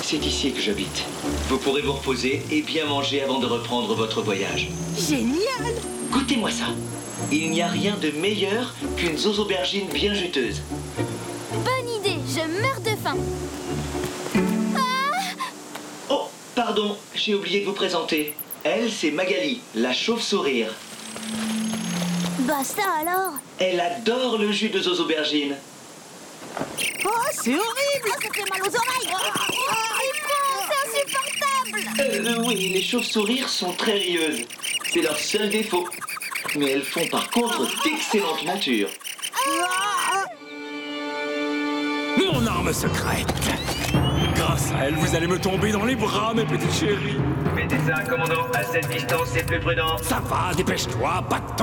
C'est ici que j'habite. Vous pourrez vous reposer et bien manger avant de reprendre votre voyage. Génial! Goûtez-moi ça. Il n'y a rien de meilleur qu'une sauce aubergine bien juteuse. Bonne idée, je meurs de faim. Oh, pardon, j'ai oublié de vous présenter. Elle, c'est Magali, la chauve-sourire. Bah ça alors. Elle adore le jus de sauce aubergine. Oh, c'est horrible! Ça fait mal aux oreilles. C'est insupportable. Oui, les chauves-sourires sont très rieuses. C'est leur seul défaut. Mais elles font par contre d'excellentes montures. Mon arme secrète. Grâce à elle, vous allez me tomber dans les bras, mes petites chéries. Mettez ça, commandant. À cette distance, c'est plus prudent. Ça va, dépêche-toi, pas de temps.